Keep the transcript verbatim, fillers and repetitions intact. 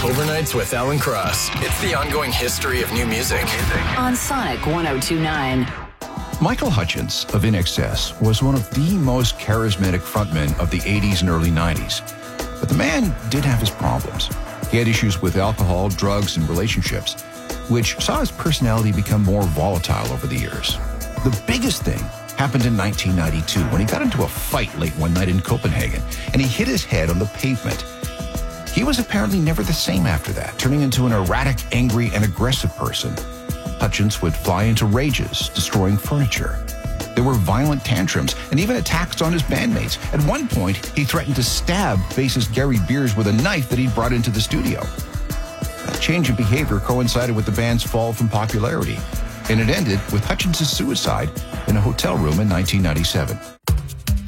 Overnights with Alan Cross. It's the ongoing history of new music. On Sonic one oh two point nine. Michael Hutchence of I N X S was one of the most charismatic frontmen of the eighties and early nineties. But the man did have his problems. He had issues with alcohol, drugs, and relationships, which saw his personality become more volatile over the years. The biggest thing happened in nineteen ninety-two when he got into a fight late one night in Copenhagen, and he hit his head on the pavement. He was apparently never the same after that, turning into an erratic, angry, and aggressive person. Hutchence would fly into rages, destroying furniture. There were violent tantrums and even attacks on his bandmates. At one point, he threatened to stab bassist Gary Beers with a knife that he'd brought into the studio. That change in behavior coincided with the band's fall from popularity, and it ended with Hutchence's suicide in a hotel room in nineteen ninety-seven.